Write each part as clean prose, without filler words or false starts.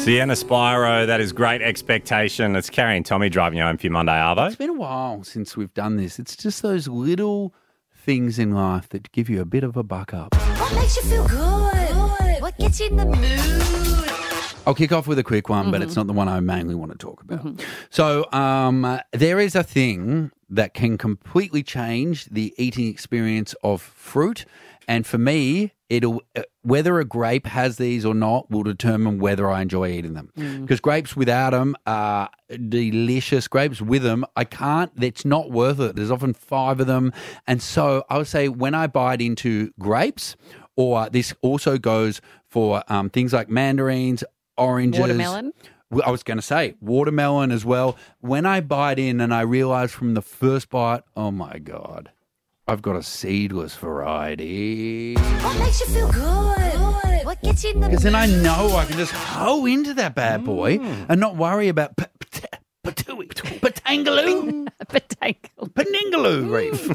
Sienna Spyro, that is Great Expectation. It's Carrie and Tommy driving you home for your Monday Arvo. It's been a while since we've done this. It's just those little things in life that give you a bit of a buck up. What makes you feel good? What gets you in the mood? I'll kick off with a quick one, but it's not the one I mainly want to talk about. So there is a thing that can completely change the eating experience of fruit. And for me, it'll whether a grape has these or not will determine whether I enjoy eating them. Because grapes without them are delicious. Grapes with them, I can't. It's not worth it. There's often 5 of them. And so I would say when I bite into grapes, or this also goes for things like mandarins, oranges. Watermelon? I was going to say watermelon as well. When I bite in and I realize from the first bite, oh my God, I've got a seedless variety. What makes you feel good? What gets you in the mood? Because then I know I can just hoe into that bad boy and not worry about Patangaloo. Paningaloo reef.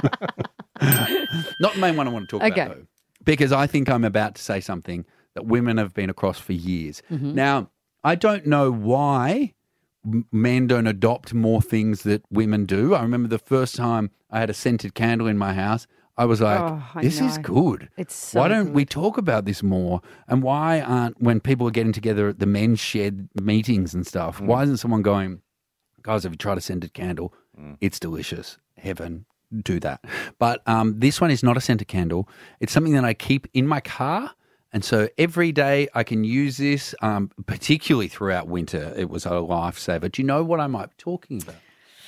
Not the main one I want to talk about, though. Because I think I'm about to say something that women have been across for years. Now, I don't know why men don't adopt more things that women do. I remember the first time I had a scented candle in my house, I was like, this is good. It's so why don't good. we talk about this more? And why aren't, when people are getting together at the men's shed meetings and stuff, why isn't someone going, guys, have you tried a scented candle? It's delicious. Heaven. Do that. But this one is not a scented candle. It's something that I keep in my car. And so every day I can use this, particularly throughout winter. It was a lifesaver. Do you know what I might be talking about?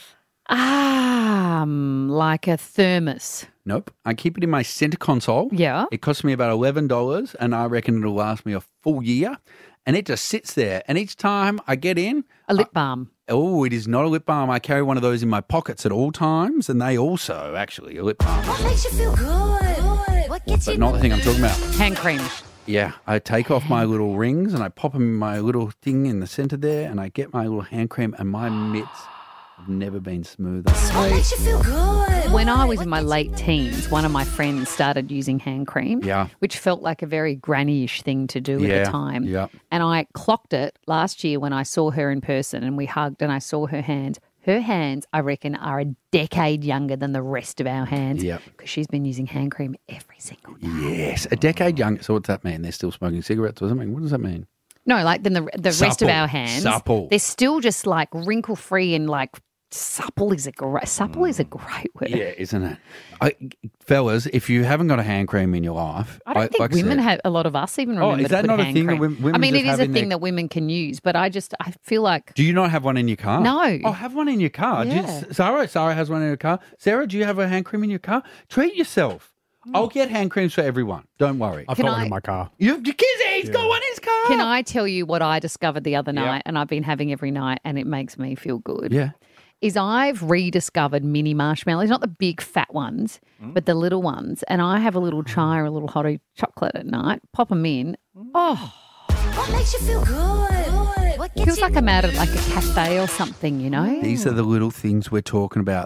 Like a thermos. Nope. I keep it in my center console. Yeah. It costs me about $11, and I reckon it'll last me a full year. And it just sits there. And each time I get in... A lip balm. Oh, it is not a lip balm. I carry one of those in my pockets at all times, and they also actually a lip balm. What makes you feel good? What gets you But in not the thing I'm talking about. Hand cream. Yeah, I take off my little rings and I pop them in my little thing in the centre there, and I get my little hand cream, and my mitts have never been smoother. What makes you feel good? When I was in my late teens, one of my friends started using hand cream, which felt like a very granny-ish thing to do at the time. Yeah. And I clocked it last year when I saw her in person and we hugged and I saw her hands. Her hands, I reckon, are a decade younger than the rest of our hands because she's been using hand cream every single day. Yes, a decade younger. So what's that mean? They're still smoking cigarettes or something? What does that mean? No, like then the rest of our hands, supple. They're still just like wrinkle-free and like supple is a great word. Yeah, isn't it? Fellas, if you haven't got a hand cream in your life, I don't think like women I said, have, a lot of us even remember is that to put not a hand thing that cream. women I mean, just it is have a in thing their- that women can use, but I feel like... Do you not have one in your car? No. Oh, have one in your car. Yeah. Sarah has one in her car. Sarah, do you have a hand cream in your car? Treat yourself. I'll get hand creams for everyone. Don't worry. I've got one in my car. He's got one in his car. Can I tell you what I discovered the other night and I've been having every night and it makes me feel good? Yeah. Is I've rediscovered mini marshmallows, not the big fat ones, but the little ones. And I have a little chai or a little hot chocolate at night, pop them in. Oh, What makes you feel good? What gets feels you like I'm out at like a cafe or something, you know? These are the little things we're talking about.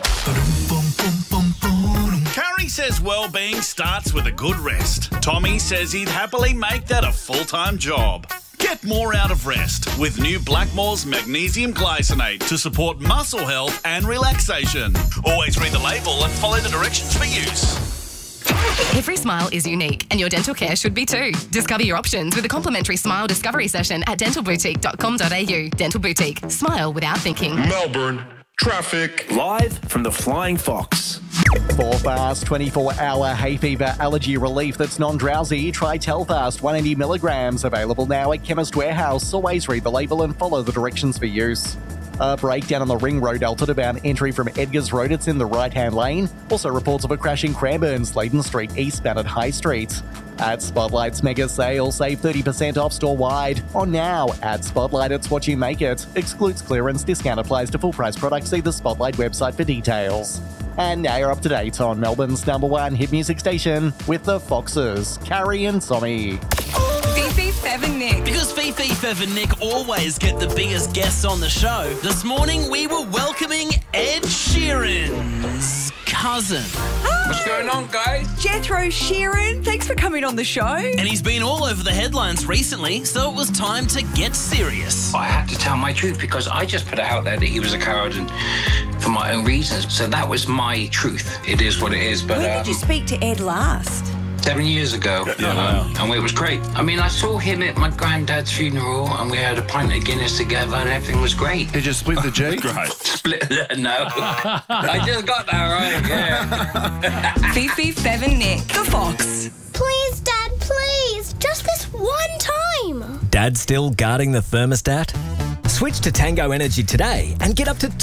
Carrie says well-being starts with a good rest. Tommy says he'd happily make that a full-time job. Get more out of rest with new Blackmore's Magnesium Glycinate to support muscle health and relaxation. Always read the label and follow the directions for use. Every smile is unique, and your dental care should be too. Discover your options with a complimentary smile discovery session at dentalboutique.com.au. Dental Boutique. Smile without thinking. Melbourne. Traffic. Live from the Flying Fox. 4 Fast 24-hour hay fever allergy relief that's non-drowsy. Try Telfast 180 milligrams. Available now at Chemist Warehouse. Always read the label and follow the directions for use. A breakdown on the Ring Road Alton bound entry from Edgars Road. It's in the right-hand lane. Also reports of a crash in Cranbourne, Sladen Street eastbound at High Street. At Spotlight's mega sale, save 30% off store-wide. On now, at Spotlight, it's what you make it. Excludes clearance. Discount applies to full-price products. See the Spotlight website for details. And now you're up to date on Melbourne's #1 hit music station with the Foxes, Carrie and Tommy. Fifi, Fev and Nick. Because Fifi, Fev and Nick always get the biggest guests on the show, this morning we were welcoming Ed Sheeran's cousin. What's going on, guys? Jethro Sheeran, thanks for coming on the show. And he's been all over the headlines recently, so it was time to get serious. I had to tell my truth because I just put it out there that he was a coward and for my own reasons. So that was my truth. It is what it is. But when did you speak to Ed last? 7 years ago, and it was great. I mean, I saw him at my granddad's funeral, and we had a pint of Guinness together, and everything was great. Did you split the G? Great. Split? No. I just got that right, yeah. Fifi, Fev and Nick, the Fox. Please, Dad, please. Just this one time. Dad still guarding the thermostat? Switch to Tango Energy today and get up to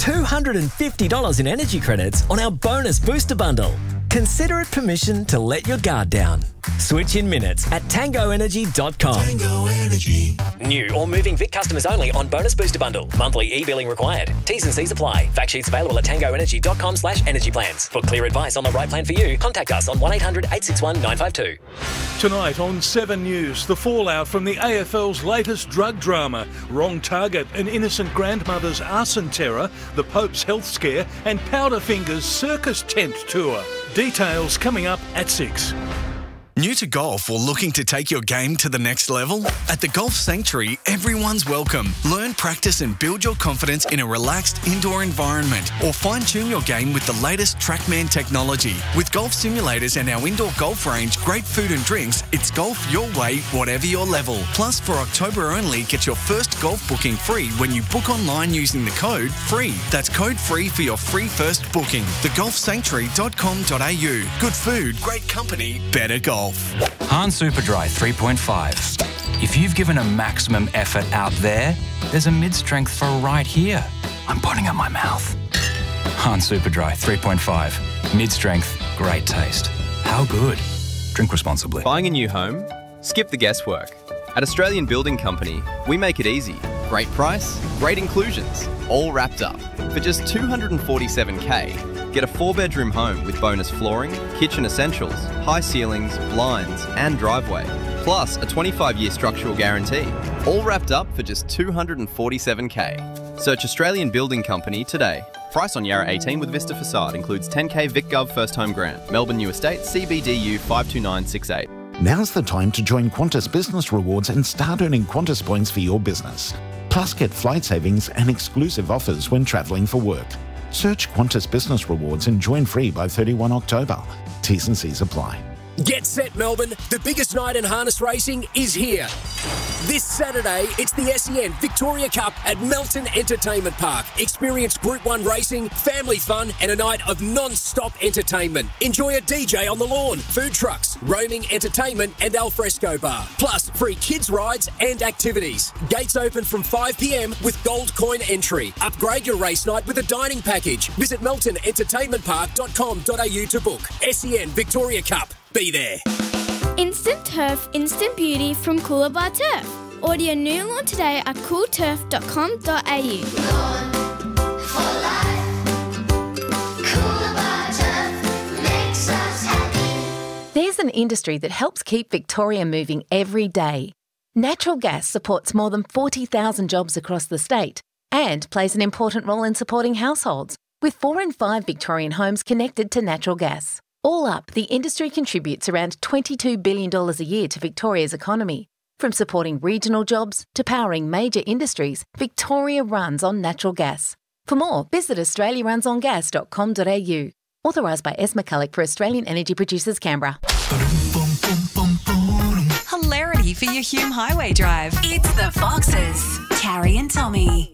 $250 in energy credits on our bonus booster bundle. Consider it permission to let your guard down. Switch in minutes at tangoenergy.com. Tango Energy. New or moving Vic customers only on bonus booster bundle. Monthly e-billing required. T's and C's apply. Fact sheets available at tangoenergy.com/energy plans. For clear advice on the right plan for you, contact us on 1800 861 952. Tonight on 7 News, the fallout from the AFL's latest drug drama, Wrong Target, an innocent grandmother's arson terror, the Pope's health scare, and Powderfinger's circus tent tour. Details coming up at 6. New to golf or looking to take your game to the next level? At the Golf Sanctuary, everyone's welcome. Learn, practice and build your confidence in a relaxed indoor environment or fine-tune your game with the latest TrackMan technology. With golf simulators and our indoor golf range, great food and drinks, it's golf your way, whatever your level. Plus, for October only, get your first golf booking free when you book online using the code FREE. That's code FREE for your free first booking. thegolfsanctuary.com.au. Good food, great company, better golf. Han Superdry 3.5. If you've given a maximum effort out there, there's a mid-strength for right here. I'm putting up my mouth. Han Superdry 3.5. Mid-strength, great taste. How good? Drink responsibly. Buying a new home? Skip the guesswork. At Australian Building Company, we make it easy. Great price, great inclusions, all wrapped up. For just $247K, get a 4-bedroom home with bonus flooring, kitchen essentials, high ceilings, blinds, and driveway. Plus a 25-year structural guarantee. All wrapped up for just $247K. Search Australian Building Company today. Price on Yarra 18 with Vista Facade includes 10K VicGov First Home Grant. Melbourne New Estate, CBDU 52968. Now's the time to join Qantas Business Rewards and start earning Qantas points for your business. Plus, get flight savings and exclusive offers when travelling for work. Search Qantas Business Rewards and join free by 31 October. T's and C's apply. Get set, Melbourne. The biggest night in harness racing is here. This Saturday, it's the SEN Victoria Cup at Melton Entertainment Park. Experience Group 1 racing, family fun, and a night of non-stop entertainment. Enjoy a DJ on the lawn, food trucks, roaming entertainment, and alfresco bar. Plus, free kids' rides and activities. Gates open from 5 p.m. with gold coin entry. Upgrade your race night with a dining package. Visit meltonentertainmentpark.com.au to book. SEN Victoria Cup. Be there. Instant Turf, instant beauty from Coolabah Turf. Order your new lawn today at coolturf.com.au. There's an industry that helps keep Victoria moving every day. Natural gas supports more than 40,000 jobs across the state and plays an important role in supporting households, with 4 in 5 Victorian homes connected to natural gas. All up, the industry contributes around $22 billion a year to Victoria's economy. From supporting regional jobs to powering major industries, Victoria runs on natural gas. For more, visit australiarunsongas.com.au. Authorised by S. McCulloch for Australian Energy Producers, Canberra. Hilarity for your Hume Highway drive. It's the Foxes. Carrie and Tommy.